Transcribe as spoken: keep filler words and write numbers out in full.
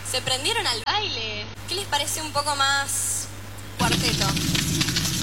¿Se prendieron al baile? ¿Qué les parece un poco más cuarteto?